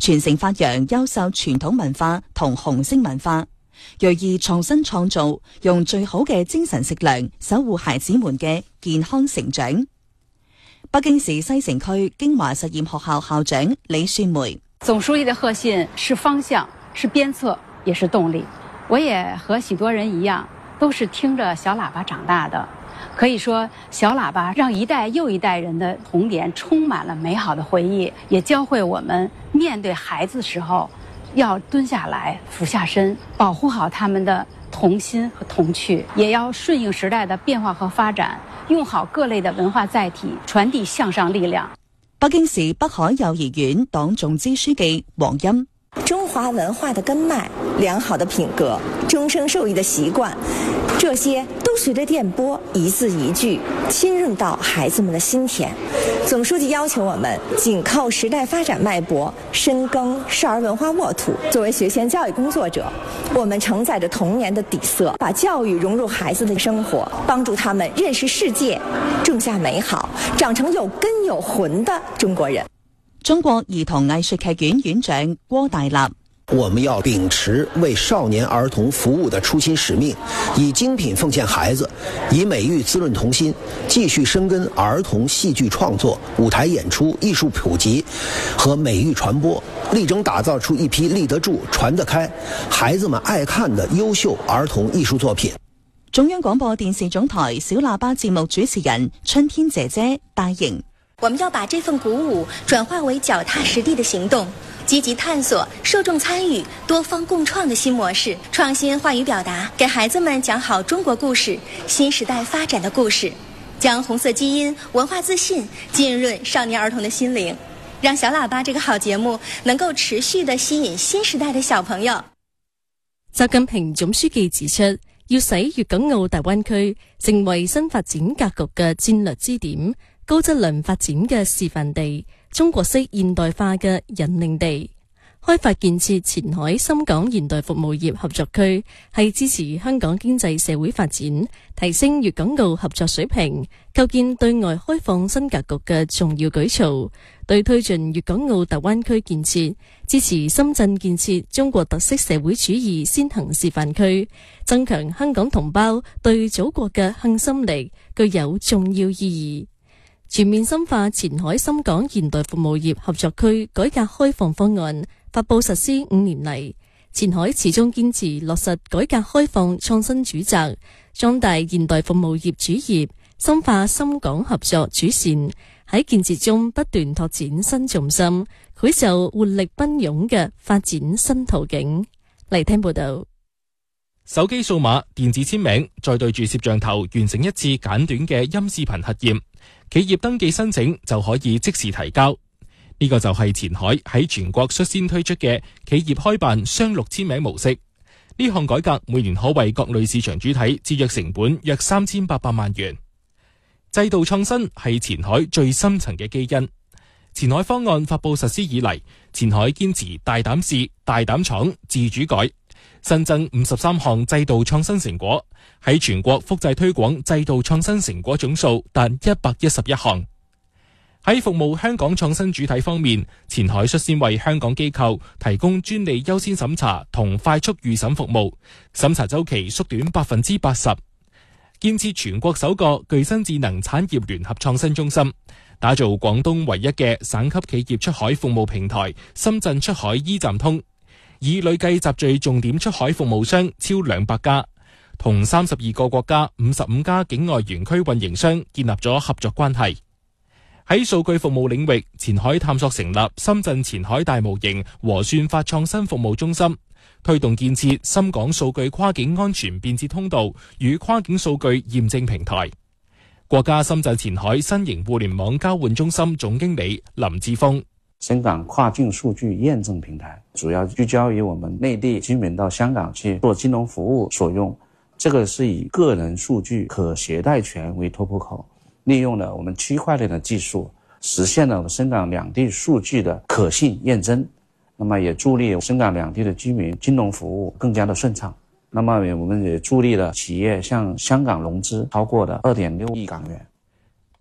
傳承發揚優秀傳統文化同紅星文化，銳意創新創造，用最好嘅精神食糧守護孩子們嘅健康成長。北京市西城區京華實驗學校校長李雪梅： 總書記的賀信是方向，是鞭策，也是動力。我也和許多人一樣，都是聽着小喇叭長大的。可以說，小喇叭讓一代又一代人的童年充滿了美好的回憶，也教會我們面對孩子的時候要蹲下來俯下身，保護好他們的童心和童趣，也要順應時代的變化和發展，用好各類的文化載體，傳遞向上力量。 北京市北海幼兒園黨總支書記黃欽： 中華文化的根脈、良好的品格、終生受益的習慣，這些都隨着電波一字一句侵入到孩子們的心田。總書記要求我們緊靠時代發展脈搏，深耕少兒文化沃土。作為學前教育工作者，我們承載着童年的底色，把教育融入孩子的生活，幫助他們認識世界，種下美好，長成有根有魂的中國人。 中國兒童藝術劇院院長郭大立： 我們要秉持為少年兒童服務的初心使命，以精品奉獻孩子，以美育滋潤童心，繼續深耕兒童戲劇創作、舞台演出、藝術普及和美育傳播，力爭打造出一批立得住、傳得開、孩子們愛看的優秀兒童藝術作品。 中央廣播電視總台小喇叭節目主持人春天姐姐戴瑩： 我們要把這份鼓舞轉化為腳踏實地的行動，積極探索受眾參與、多方共創的新模式，創新話語表達，給孩子們講好中國故事、新時代發展的故事，將紅色基因、文化自信浸潤少年兒童的心靈，讓小喇叭這個好節目能夠持續地吸引新時代的小朋友。 習近平總書記指出，要使粵港澳大灣區成為新發展格局嘅戰略支點、高質量發展嘅示範地、中國式現代化嘅引領地。開發建設前海深港現代服務業合作區，係支持香港經濟社會發展、提升粵港澳合作水平、構建對外開放新格局嘅重要舉措，對推進粵港澳大灣區建設、支持深圳建設中國特色社會主義先行示範區、增強香港同胞對祖國嘅向心力，具有重要意義。全面深化前海深港現代服務業合作區改革開放方案發布實施5年嚟，前海始終堅持落實改革開放創新主責，壯大現代服務業主業，深化深港合作主線，喺建設中不斷拓展新重心，繪就活力奔湧嘅發展新途徑。嚟聽報道。 手機掃碼、電子簽名，再對住攝像頭完成一次簡短嘅音視頻核驗，企業登記申請就可以即時提交。呢個就係前海喺全國率先推出嘅企業開辦雙錄簽名模式。呢項改革每年可為各類市場主體節約成本約3800萬元。制度創新係前海最深層嘅基因。前海方案發布實施以嚟，前海堅持大膽試、大膽闖、自主改，新增53項制度創新成果，喺全國複製推廣制度創新成果總數達111項。喺服務香港創新主體方面，前海率先為香港機構提供專利優先審查同快速預審服務，審查周期縮短80%。建設全國首個具新智能產業聯合創新中心，打造廣東唯一嘅省級企業出海服務平台深圳出海 E 站通，已累計集聚重點出海服務商超200家，同32個國家55家境外園區運營商建立咗合作關係。喺數據服務領域，前海探索成立深圳前海大模型和算法創新服務中心，推動建設深港數據跨境安全便捷通道與跨境數據驗證平台。國家深圳前海新型互聯網交換中心總經理林志峰： 深港跨境數據驗證平台主要聚焦於我們內地居民到香港去做金融服務所用，這個是以個人數據可攜帶權為突破口，利用了我們區塊鏈的技術，實現了深港兩地數據的可信驗證，那麼也助力深港兩地的居民金融服務更加的順暢。那麼我們也助力了企業向香港融資超過的2.6億港元。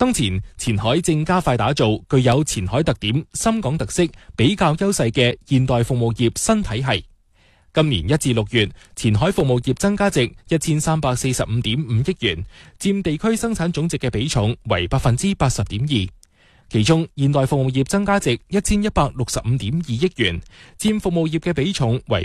當前，前海正加快打造具有前海特點、深港特色、比較優勢嘅現代服務業新體系。今年1至6月，前海服務業增加值1345.5億元，佔地區生產總值嘅比重為 80.2%。其中，現代服務業增加值1165.2億元，佔服務業嘅比重為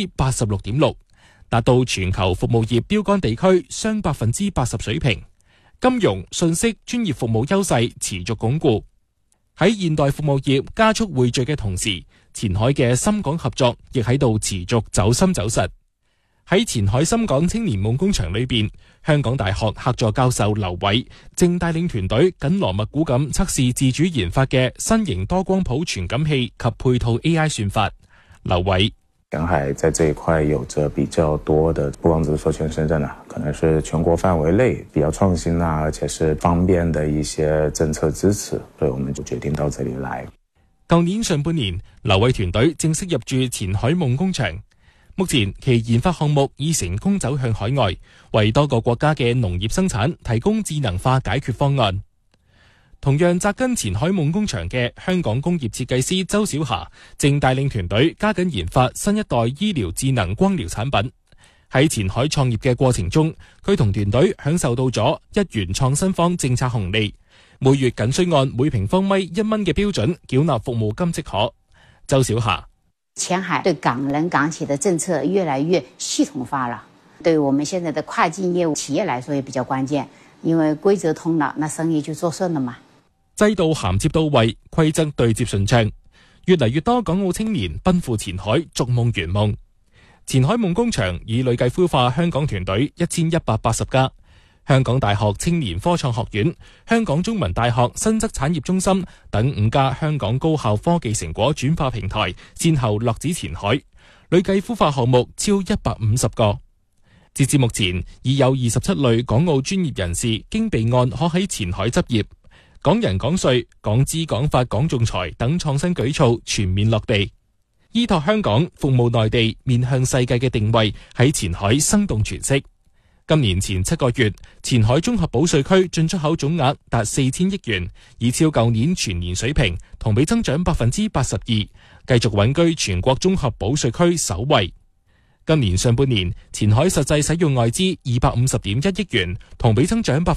86.6%， 達到全球服務業標杆地區雙 80% 水平。金融、信息、專業服務優勢持續鞏固。喺現代服務業加速匯聚嘅同時，前海嘅深港合作亦喺度持續走深走實。喺前海深港青年夢工場裏邊，香港大學客座教授劉偉正帶領團隊緊鑼密鼓咁測試自主研發嘅新型多光譜傳感器及配套 AI 算法。劉偉： 前海在這一塊有着比較多的，不光只是說全深圳可能是全國範圍內比較創新而且是方便的一些政策支持，所以我們就決定到這裡來。 舊年上半年，劉偉團隊正式入駐前海夢工場。目前其研發項目已成功走向海外，為多個國家嘅農業生產提供智能化解決方案。同樣扎根前海夢工場嘅香港工業設計師周小霞，正帶領團隊加緊研發新一代醫療智能光療產品。喺前海創業嘅過程中，佢同團隊享受到咗1元創新方政策紅利，每月僅需按每平方米1蚊嘅標準繳納服務金即可。周小霞： 前海對港人港企的政策越來越系統化了，對我們現在的跨境業務企業來說也比較關鍵，因為規則通了，那生意就做順了嘛。 制度銜接到位，規則對接順暢，越嚟越多港澳青年奔赴前海逐夢圓夢。前海夢工場已累計孵化香港團隊1180家，香港大學青年科創學院、香港中文大學新則產業中心等5家香港高校科技成果轉化平台先後落址前海，累計孵化項目超150個。截至目前，已有27類港澳專業人士經備案可喺前海執業。港人港稅、港資港法港仲裁等創新舉措全面落地，依託香港服務內地面向世界嘅定位喺前海生動詮釋。今年前7個月，前海綜合保稅區進出口總額達4000億元，已超舊年全年水平，同比增長 82%， 繼續穩居全國綜合保稅區首位。今年上半年，前海實際使用外資250.1億元，同比增長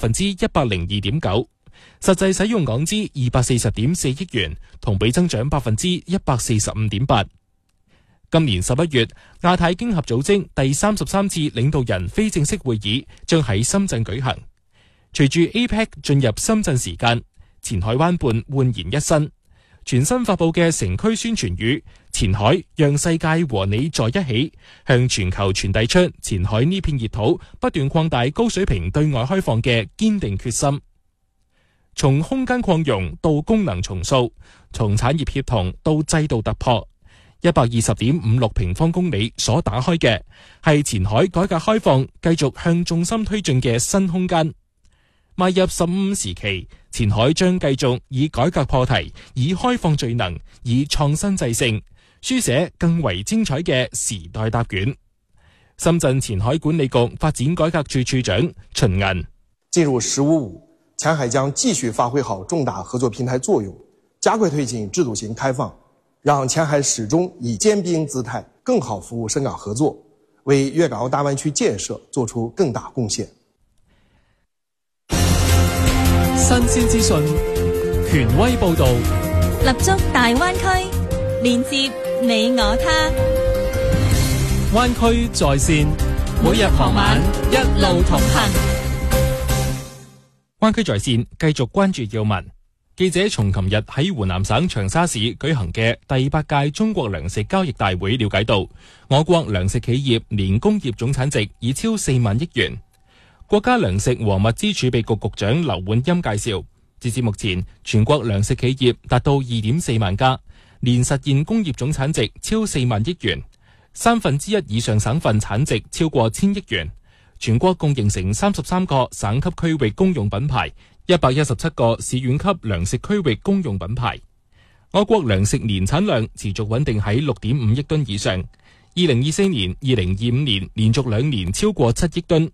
102.9%。實際使用港資240.4億元，同比增長 145.8%。今年11月，亞太經合組織第33次領導人非正式會議將喺深圳舉行。隨住 APEC 進入深圳時間，前海灣畔煥然一新。全新發佈嘅城區宣傳語「前海讓世界和你在一起」，向全球傳遞出前海呢片熱土不斷擴大高水平對外開放嘅堅定決心。從空間擴容到功能重塑，從產業協同到制度突破，120.56平方公里所打開嘅係前海改革開放繼續向重心推進嘅新空間。邁入15時期，前海將繼續以改革破題，以開放聚能，以創新制勝，書寫更為精彩嘅時代答卷。深圳前海管理局發展改革處處長秦銀： 進入15.5，前海將繼續發揮好重大合作平台作用，加快推進制度型開放，讓前海始終以尖兵姿態，更好服務深港合作，為粵港澳大灣區建設做出更大貢獻。 新鮮資訊，權威報導， 立足大灣區，連接你我他。 灣區在線，每日傍晚一路同行。 灣區在線繼續關注要聞。記者從琴日喺湖南省長沙市舉行嘅第8屆中國糧食交易大會了解到，我國糧食企業年工業總產值已超4萬億元。國家糧食和物資儲備局局長劉煥鑫介紹，截至目前，全國糧食企業達到 2.4 萬家，年實現工業總產值超4萬億元，1/3以上省份產值超過1000億元。全國共形成33個省級區域公用品牌，117個市縣級糧食區域公用品牌。我國糧食年產量持續穩定喺 6.5 億噸以上，2024年、2025年連續2年超過7億噸。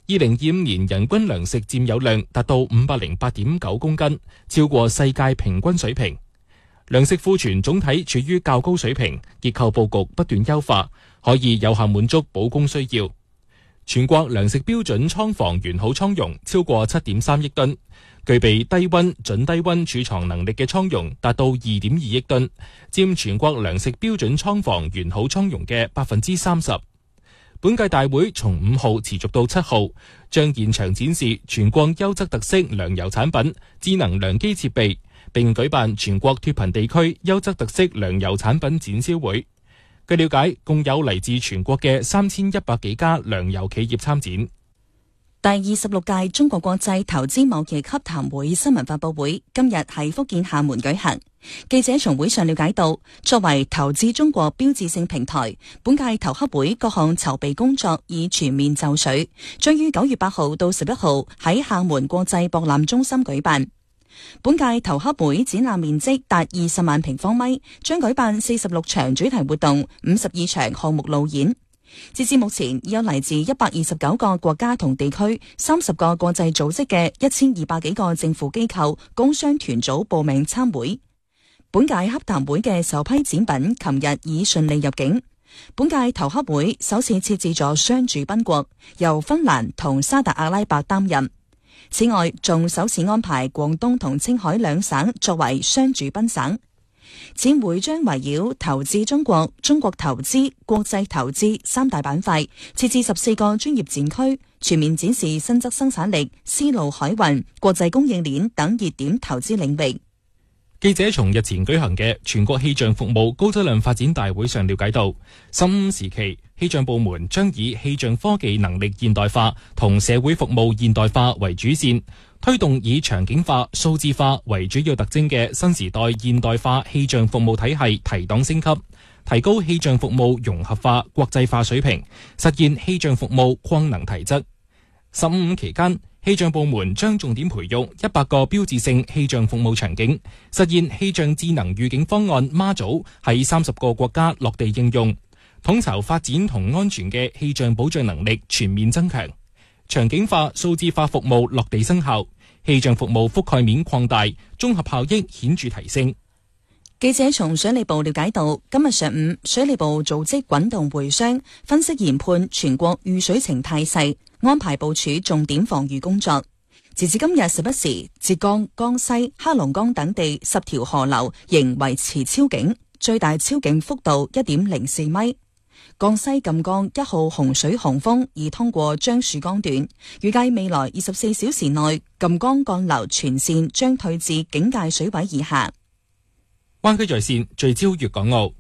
2025年人均糧食佔有量達到 508.9 公斤，超過世界平均水平。糧食庫存總體處於較高水平，結構佈局不斷優化，可以有效滿足保供需要。全國糧食標準倉房完好倉容超過 7.3 億噸，具備低溫、準低溫儲藏能力嘅倉容達到 2.2 億噸，佔全國糧食標準倉房完好倉容嘅 30%。本屆大會從5號持續到7號，將現場展示全國優質特色糧油產品、智能糧機設備，並舉辦全國脫貧地區優質特色糧油產品展銷會。據了解，共有嚟自全國嘅3100幾家糧油企業參展。 第26屆中國國際投資貿易洽談會新聞發佈會今日喺福建廈門舉行。記者從會上了解到，作為投資中國標誌性平台，本屆投洽會各項籌備工作已全面就緒，將於9月8號到11號喺廈門國際博覽中心舉辦。本屆投洽會展覽面積達20萬平方米，將舉辦46場主題活動、52場項目路演。截至目前，已有嚟自129個國家同地區、30個國際組織嘅1200幾個政府機構、工商團組報名參會。本屆洽談會嘅首批展品琴日已順利入境。本屆投洽會首次設置咗雙主賓國，由芬蘭同沙特阿拉伯擔任。此外，仲首次安排廣東同青海兩省作為雙主賓省。展會將圍繞投資中國、中國投資、國際投資3大板塊，設置14個專業展區，全面展示新質生產力、絲路海運、國際供應鏈等熱點投資領域。 記者從日前舉行嘅全國氣象服務高質量發展大會上了解到，15時期氣象部門將以氣象科技能力現代化同社會服務現代化為主線，推動以場景化、數字化為主要特徵嘅新時代現代化氣象服務體系提檔升級，提高氣象服務融合化、國際化水平，實現氣象服務擴能提質。15期間，氣象部門將重點培育100個標誌性氣象服務場景，實現氣象智能預警方案媽祖喺30個國家落地應用，統籌發展同安全嘅氣象保障能力全面增強，場景化、數字化服務落地生效，氣象服務覆蓋面擴大，綜合效益顯著提升。 記者從水利部了解到，今日上午水利部組織滾動會商，分析研判全國遇水情態勢，安排部署重點防禦工作。截至今日11時，浙江、江西、黑龍江等地10條河流仍維持超警，最大超警幅度 1.04 米。江西贛江1號洪水洪峰已通過樟樹江段，預計未來24小時內贛江幹流全線將退至警戒水位以下。 灣區在線聚焦粵港澳，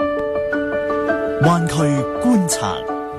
灣區觀察。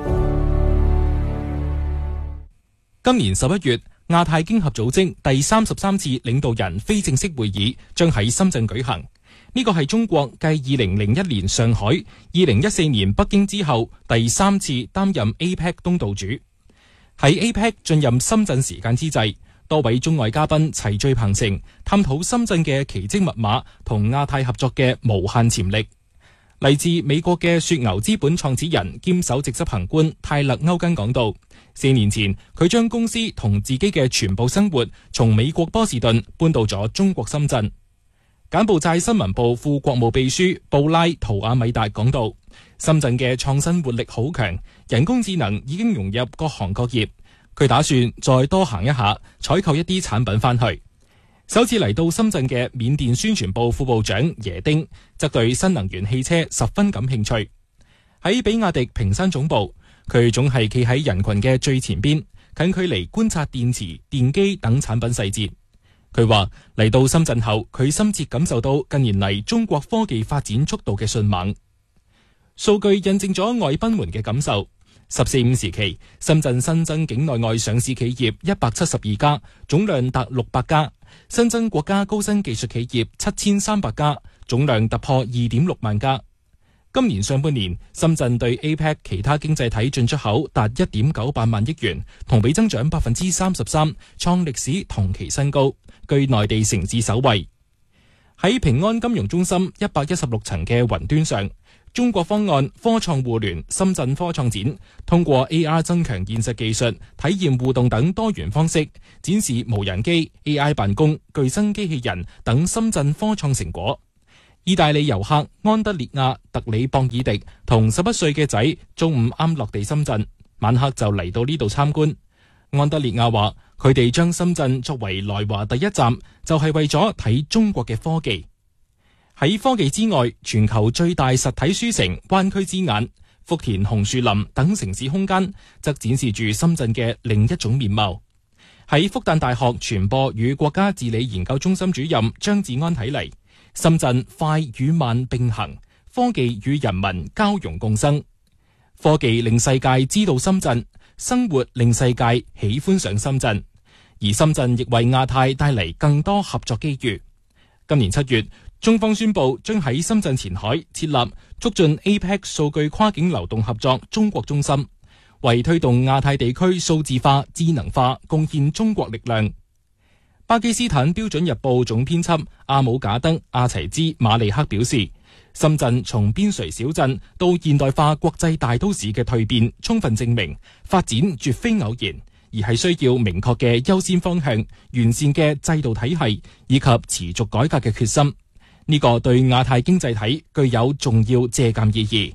今年11月，亞太經合組織第33次領導人非正式會議將喺深圳舉行。呢個係中國繼2001年上海、2014年北京之後第3次擔任 APEC 東道主。喺 APEC 進入深圳時間之際，多位中外嘉賓齊聚鵬城，探討深圳嘅奇蹟密碼同亞太合作嘅無限潛力。嚟自美國嘅雪牛資本創始人兼首席執行官泰勒歐根講到，4年前佢將公司同自己嘅全部生活從美國波士頓搬到咗中國深圳。柬埔寨新聞部副國務秘書布拉圖亞米達講到，深圳嘅創新活力好強，人工智能已經融入各行各業。佢打算再多行一下，採購一啲產品翻去。首次嚟到深圳嘅緬甸宣傳部副部長耶丁則對新能源汽車十分感興趣。喺比亞迪平山總部，佢總係企喺人群嘅最前邊，近距離觀察電池、電機等產品細節。佢話嚟到深圳後，佢深切感受到近年嚟中國科技發展速度嘅迅猛。數據印證咗外賓們嘅感受。14-5時期，深圳新增境內外上市企業172家，總量達600家；新增國家高新技術企業7300家，總量突破2.6萬家。今年上半年，深圳對 APEC 其他經濟體進出口達1.98萬億元，同比增長33%，創歷史同期新高，居內地城市首位。喺平安金融中心116層嘅雲端上， 中國方案科創互聯深圳科創展通過 AR 增強現實技術、體驗互動等多元方式，展示無人機、AI 辦公、具身機器人等深圳科創成果。意大利遊客安德烈亞·特里博爾迪同11歲嘅仔中午啱落地深圳，晚黑就嚟到呢度參觀。安德烈亞話：佢哋將深圳作為來華第一站，就係為咗睇中國嘅科技。喺科技之外，全球最大實體書城灣區之眼、福田紅樹林等城市空間，則展示住深圳嘅另一種面貌。喺復旦大學傳播與國家治理研究中心主任張志安睇嚟，深圳快與慢並行，科技與人民交融共生。科技令世界知道深圳，生活令世界喜歡上深圳，而深圳亦為亞太帶嚟更多合作機遇。今年7月，中方宣布將喺深圳前海設立促進 APEC 數據跨境流動合作中國中心，為推動亞太地區數字化、智能化貢獻中國力量。巴基斯坦標準日報總編輯阿姆賈德·阿齊茲·馬利克表示，深圳從邊陲小鎮到現代化國際大都市嘅蛻變，充分證明發展絕非偶然，而係需要明確嘅優先方向、完善嘅制度體系以及持續改革嘅決心。呢個對亞太經濟體具有重要借鑒意義。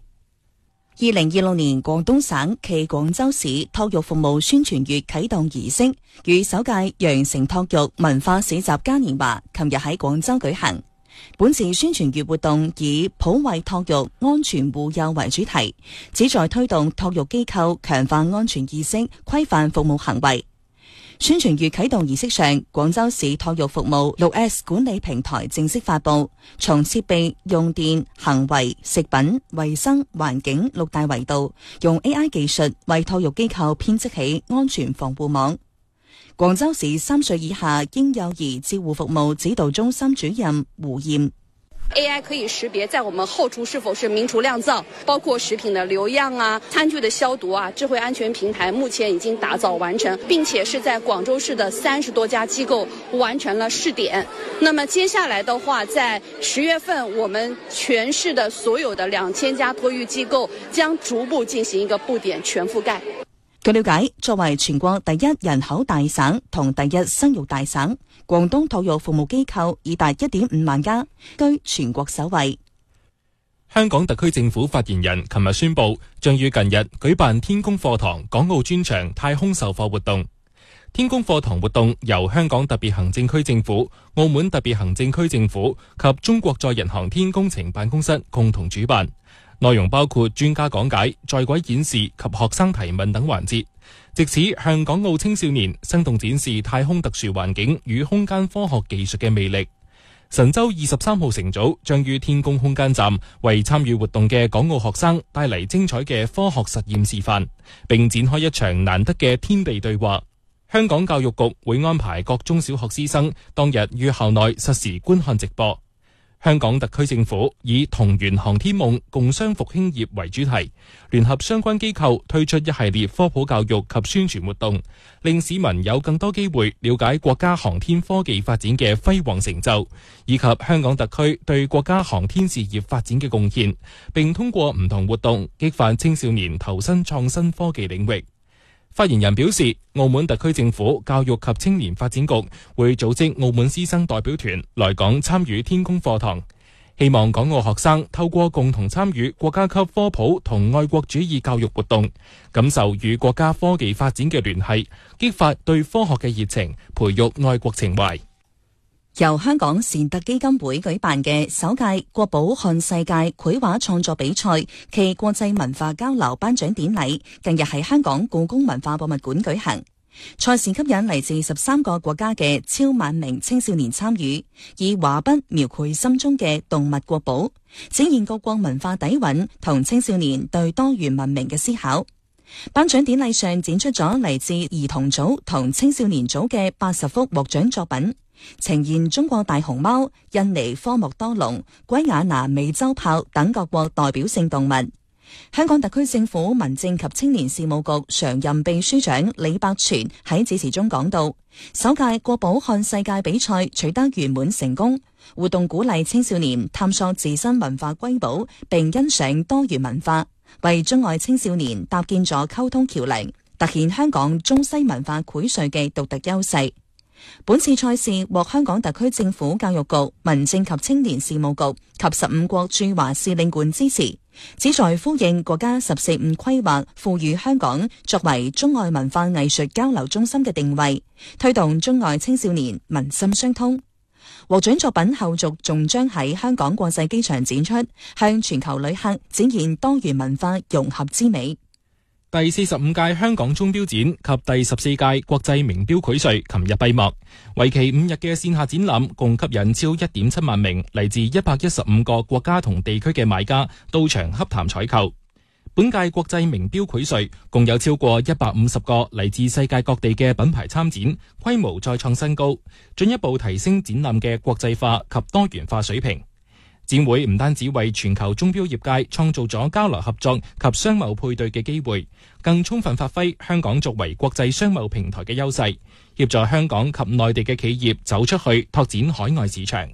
2026年廣東省暨廣州市托育服務宣傳月啟動儀式與首屆羊城托育文化市集嘉年華琴日喺廣州舉行。本次宣傳月活動以普惠托育、安全護幼為主題，旨在推動托育機構強化安全意識、規範服務行為。宣傳月啟動儀式上，廣州市托育服務 6S 管理平台正式發佈，從設備、用電、行為、食品、衛生、環境6大維度，用 AI 技術為托育機構編織起安全防護網。廣州市3歲以下嬰幼兒照護服務指導中心主任胡艷 AI 可以識別在我們後廚是否是明廚亮灶，包括食品的流樣啊、餐具的消毒啊。智慧安全平台目前已經打造完成，並且是在廣州市的30多家機構完成了試點。那麼接下來的話，在10月份，我們全市的所有的2000家托育機構將逐步進行一個布點全覆蓋。 據了解，作為全國第一人口大省同第一生育大省，廣東托育服務機構已達 1.5 萬家，居全國首位。 香港特區政府發言人琴日宣布，將於近日舉辦天宮課堂港澳專場太空授課活動。天宮課堂活動由香港特別行政區政府、澳門特別行政區政府及中國載人航天工程辦公室共同主辦。內容包括專家講解、在軌演示及學生提問等環節，藉此向港澳青少年生動展示太空特殊環境與空間科學技術嘅魅力。神舟23號乘組將於天宮空間站為參與活動嘅港澳學生帶嚟精彩嘅科學實驗示範，並展開一場難得嘅天地對話。香港教育局會安排各中小學師生當日於校內實時觀看直播。香港特區政府以同圓航天夢共商復興業為主題，聯合相關機構推出一系列科普教育及宣傳活動，令市民有更多機會了解國家航天科技發展嘅輝煌成就，以及香港特區對國家航天事業發展嘅貢獻，並通過唔同活動激發青少年投身創新科技領域。發言人表示，澳門特區政府教育及青年發展局會組織澳門師生代表團來港參與天宮課堂，希望港澳學生透過共同參與國家級科普同愛國主義教育活動，感受與國家科技發展嘅聯繫，激發對科學嘅熱情，培育愛國情懷。 由香港善特基金會舉辦嘅首屆國寶看世界繪畫創作比賽暨國際文化交流頒獎典禮近日喺香港故宮文化博物館舉行。賽事吸引嚟自13個國家嘅超萬名青少年參與，以畫筆描繪心中嘅動物國寶，展現各國文化底蘊同青少年對多元文明嘅思考。頒獎典禮上展出咗嚟自兒童組同青少年組嘅80幅獲獎作品，呈現中國大熊貓、印尼科莫多龍、圭亞那美洲豹等各國代表性動物。 香港特區政府民政及青年事務局常任秘書長李百全喺致辭中講到，首屆國寶漢世界比賽取得圓滿成功，活動鼓勵青少年探索自身文化瑰寶，並欣賞多元文化，為中外青少年搭建咗溝通橋樑，凸顯香港中西文化薈萃嘅獨特優勢。本次賽事獲香港特區政府教育局、民政及青年事務局及15國駐華使領館支持，旨在呼應國家14五規劃賦予香港作為中外文化藝術交流中心嘅定位，推動中外青少年民心相通。獲獎作品後續仲將喺香港國際機場展出，向全球旅客展現多元文化融合之美。 第45屆香港鐘錶展及第14屆國際名錶薈萃琴日閉幕，為期5日嘅線下展覽共吸引超 1.7 萬名嚟自115個國家同地區嘅買家到場洽談採購。本屆國際名錶薈萃共有超過150個嚟自世界各地嘅品牌參展，規模再創新高，進一步提升展覽嘅國際化及多元化水平。展會唔單止為全球鐘錶業界創造咗交流合作及商貿配對嘅機會，更充分發揮香港作為國際商貿平台嘅優勢，協助香港及內地嘅企業走出去拓展海外市場。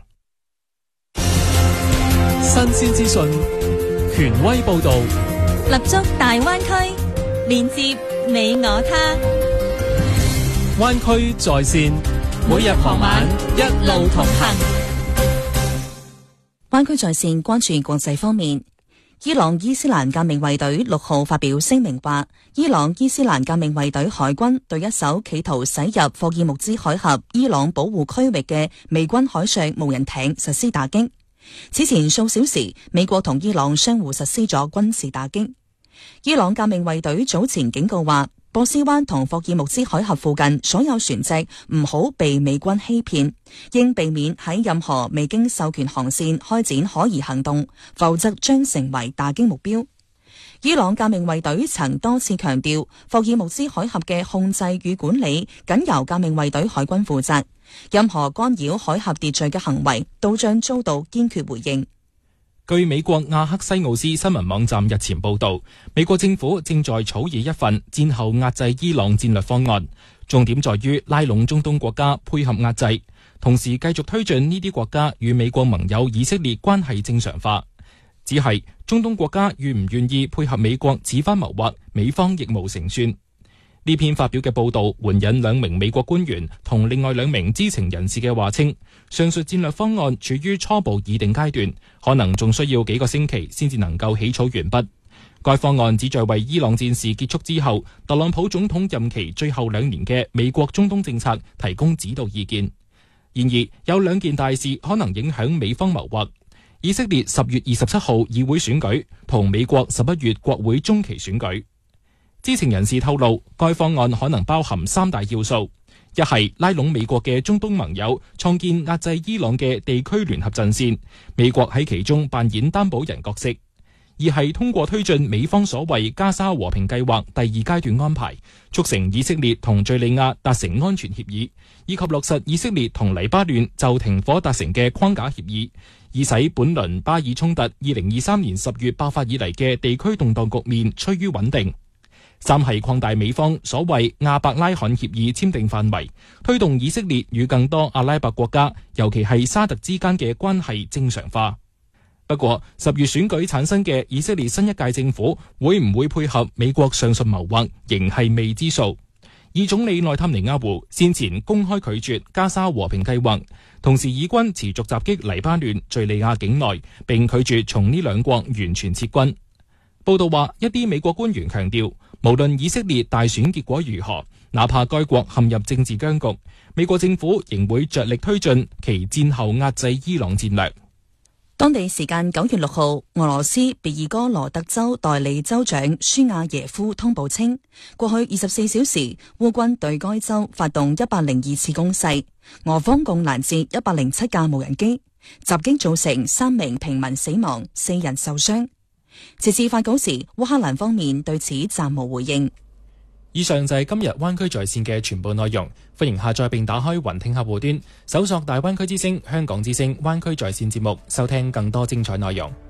新鮮資訊，權威報導， 立足大灣區，連接你我他。 灣區在線，每日傍晚一路同行。 灣區在線關注國際方面，伊朗伊斯蘭革命衛隊6號發表聲明話，伊朗伊斯蘭革命衛隊海軍對一艘企圖駛入霍爾木茲海峽伊朗保護區域嘅美軍海上無人艇實施打擊。此前數小時，美國同伊朗相互實施咗軍事打擊。伊朗革命衛隊早前警告話，波斯灣同霍爾木茲海峽附近所有船隻唔好被美軍欺騙，應避免喺任何未經授權航線開展可疑行動，否則將成為打擊目標。伊朗革命衛隊曾多次強調，霍爾木茲海峽嘅控制與管理僅由革命衛隊海軍負責，任何干擾海峽秩序嘅行為都將遭到堅決回應。 據美國亞克西奧斯新聞網站日前報道，美國政府正在草擬一份戰後壓制伊朗戰略方案，重點在於拉攏中東國家配合壓制，同時繼續推進呢啲國家與美國盟友以色列關係正常化。只係中東國家願唔願意配合美國此番謀劃，美方亦無成算。呢篇發表嘅報道援引2名美國官員同另外2名知情人士嘅話稱，上述戰略方案處於初步擬定階段，可能仲需要幾個星期先至能夠起草完畢。該方案旨在為伊朗戰事結束之後，特朗普總統任期最後2年嘅美國中東政策提供指導意見。然而，有2件大事可能影響美方謀劃：以色列10月27號議會選舉同美國11月國會中期選舉。知情人士透露，該方案可能包含3大要素：一係拉攏美國嘅中東盟友，創建壓制伊朗嘅地區聯合陣線，美國喺其中扮演擔保人角色；二係通過推進美方所謂加沙和平計劃第2階段安排，促成以色列同敘利亞達成安全協議，以及落實以色列同黎巴嫩就停火達成嘅框架協議，以使本輪巴以衝突2023年10月爆發以嚟嘅地區動盪局面趨於穩定。3係擴大美方所謂亞伯拉罕協議簽訂範圍，推動以色列與更多阿拉伯國家，尤其係沙特之間嘅關係正常化。不過10月選舉產生嘅以色列新一屆政府會唔會配合美國上述謀劃，仍係未知數。以總理內塔尼亞胡先前公開拒絕加沙和平計劃，同時以軍持續襲擊黎巴嫩、敘利亞境內，並拒絕從呢2國完全撤軍。報道話，一啲美國官員強調，無論以色列大選結果如何，哪怕該國陷入政治僵局，美國政府仍會着力推進其戰後壓制伊朗戰略。 當地時間9月6號，俄羅斯別爾哥羅德州代理州長舒亞耶夫通報稱，過去24小時，烏軍對該州發動102次攻勢，俄方共攔截107架無人機，襲擊造成3名平民死亡，4人受傷。截至發稿時，烏克蘭方面對此暫無回應。 以上就係今日灣區在線嘅全部內容，歡迎下載並打開雲聽客戶端，搜索大灣區之聲、香港之聲、灣區在線節目，收聽更多精彩內容。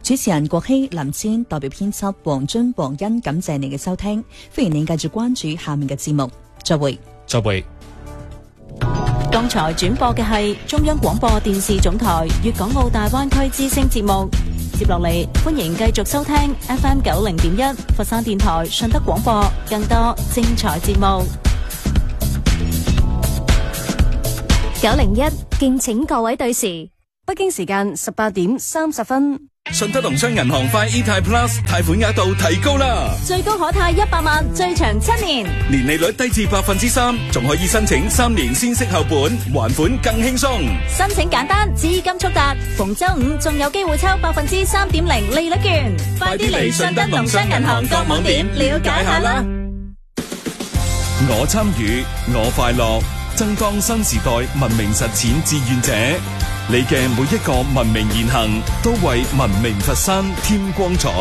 主持人郭希、林千代表編輯黃津、黃欣感謝你嘅收聽，歡迎你繼續關注下面嘅節目，再會。 再會。 剛才轉播嘅係中央廣播電視總台粵港澳大灣區之聲節目。接落嚟，歡迎繼續收聽 FM 90.1佛山電台順德廣播更多精彩節目。 901，敬請各位對時。北京時間18點30分。 順德農商銀行快 eTier Plus 貸款額度提高啦， 最高可貸100萬，最長7年， 年利率低至3%，仲可以申請3年先息後本，還款更輕鬆。 申請簡單，資金速達，逢周五仲有機會抽3.0%利率券。快啲嚟順德農商銀行各網點了解下啦！ 我參與，我快樂，爭當新時代文明實踐志願者。你嘅每一個文明言行，都為文明佛山添光彩。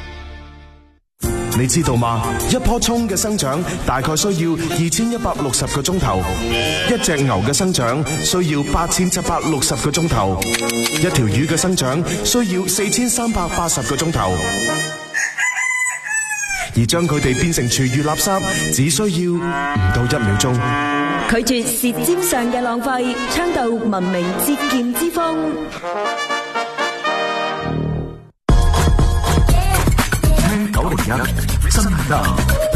你知道嗎？一棵蔥嘅生長大概需要2160個鐘頭，一隻牛嘅生長需要8760個鐘頭，一條魚嘅生長需要4380個鐘頭，而將佢哋變成廚餘垃圾，只需要唔到1秒鐘。 拒絕舌尖上嘅浪費，倡導文明節儉之風。 901新聞